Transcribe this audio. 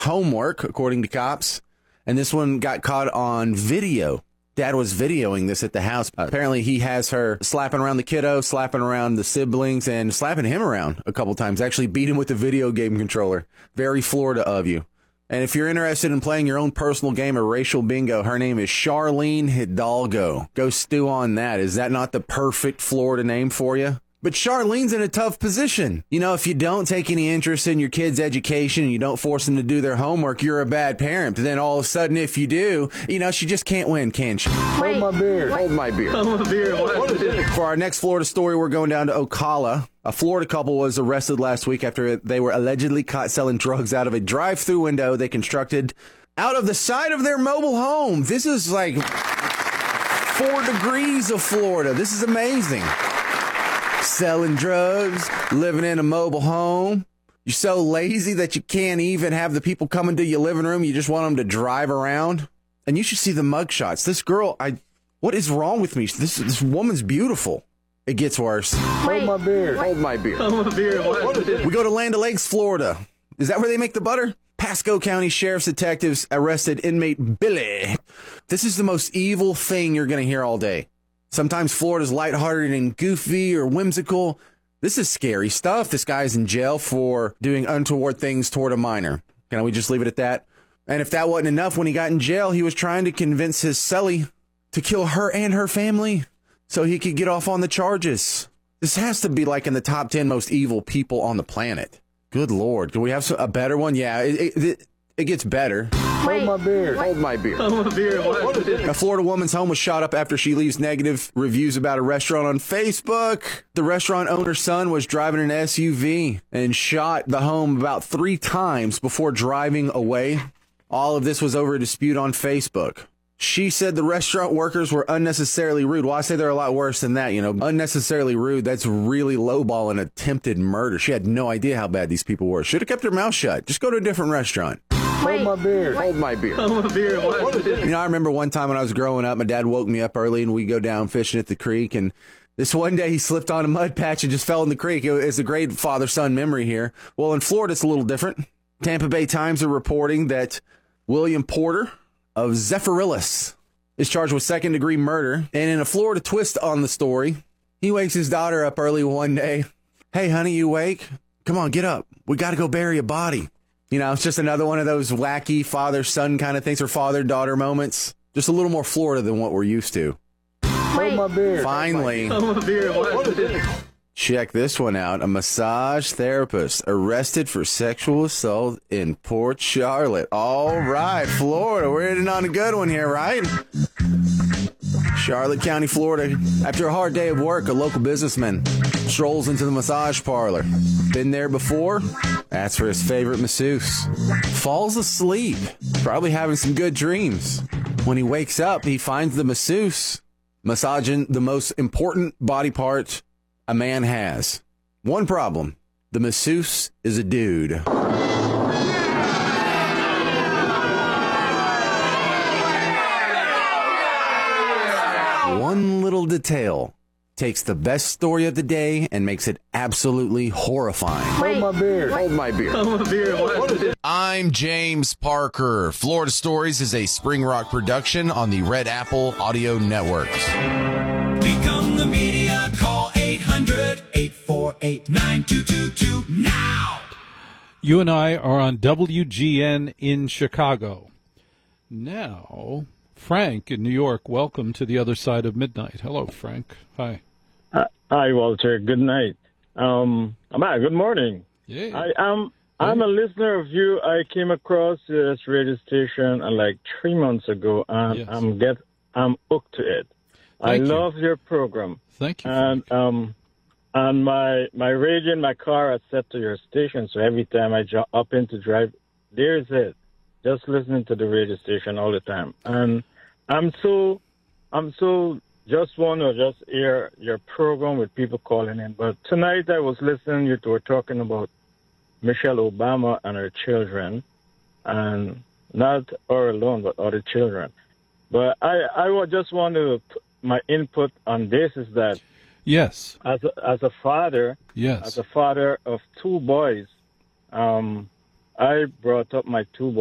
homework, according to cops. And this one got caught on video. Dad was videoing this at the house. Apparently, he has her slapping around the kiddo, slapping around the siblings, and slapping him around a couple times. Actually beat him with the video game controller. Very Florida of you. And if you're interested in playing your own personal game of racial bingo, her name is Charlene Hidalgo. Go stew on that. Is that not the perfect Florida name for you? But Charlene's in a tough position. You know, if you don't take any interest in your kid's education and you don't force them to do their homework, you're a bad parent. But then all of a sudden, if you do, you know, she just can't win, can she? Hold my beer. Hold my beer. Hold my beer. For our next Florida story, we're going down to Ocala. A Florida couple was arrested last week after they were allegedly caught selling drugs out of a drive-through window they constructed out of the side of their mobile home. This is like 4 degrees of Florida. This is amazing. Selling drugs, living in a mobile home. You're so lazy that you can't even have the people come into your living room. You just want them to drive around. And you should see the mugshots. This girl, what is wrong with me? This woman's beautiful. It gets worse. Hold my beer. Hold my beer. Hold my beer. We go to Land O'Lakes, Florida. Is that where they make the butter? Pasco County Sheriff's detectives arrested inmate Billy. This is the most evil thing you're going to hear all day. Sometimes Florida's lighthearted and goofy or whimsical. This is scary stuff. This guy's in jail for doing untoward things toward a minor. Can we just leave it at that? And if that wasn't enough, when he got in jail, he was trying to convince his cellie to kill her and her family so he could get off on the charges. This has to be like in the top 10 most evil people on the planet. Good Lord. Can we have a better one? Yeah, it gets better. Hold my beer. Hold my beer. Hold my beer. A Florida woman's home was shot up after she leaves negative reviews about a restaurant on Facebook. The restaurant owner's son was driving an SUV and shot the home about 3 times before driving away. All of this was over a dispute on Facebook. She said the restaurant workers were unnecessarily rude. Well, I say they're a lot worse than that, you know. Unnecessarily rude, that's really lowballing attempted murder. She had no idea how bad these people were. Should have kept her mouth shut. Just go to a different restaurant. Hold my beer. Hold my beer. Hold my beer. You know, I remember one time when I was growing up, my dad woke me up early and we go down fishing at the creek. And this one day he slipped on a mud patch and just fell in the creek. It's a great father-son memory here. Well, in Florida, it's a little different. Tampa Bay Times are reporting that William Porter of Zephyrillus is charged with second-degree murder. And in a Florida twist on the story, he wakes his daughter up early one day. Hey, honey, you awake? Come on, get up. We got to go bury a body. You know, it's just another one of those wacky father-son kind of things or father-daughter moments. Just a little more Florida than what we're used to. Hold my beer. Finally. Hold my beer. Check this one out. A massage therapist arrested for sexual assault in Port Charlotte. All right, Florida. We're hitting on a good one here, right? Charlotte County, Florida. After a hard day of work, a local businessman strolls into the massage parlor. Been there before? Asks for his favorite masseuse. Falls asleep, probably having some good dreams. When he wakes up, he finds the masseuse massaging the most important body part a man has. One problem. The masseuse is a dude. One little detail takes the best story of the day and makes it absolutely horrifying. Hold my beer. Hold my beer. Hold my beer. I'm James Parker. Florida Stories is a Spring Rock production on the Red Apple Audio Networks. Become the media. Call 800-848-9222 now. You and I are on WGN in Chicago. Now, Frank in New York, welcome to the other side of midnight. Hello, Frank. Hi. Hi, Walter. Good night. Good morning. Yeah. I'm a listener of you. I came across this radio station like 3 months ago, and Yes. I'm hooked to it. I love your program. Thank you. And my radio in my car is set to your station, so every time I jump up into drive, there's it. Just listening to the radio station all the time, and I'm so just want to just hear your program with people calling in. But tonight I was listening. You were talking about Michelle Obama and her children, and not her alone, but other children. But I would just want to put my input on this is that yes, as a father, yes, as a father of 2 boys, I brought up my two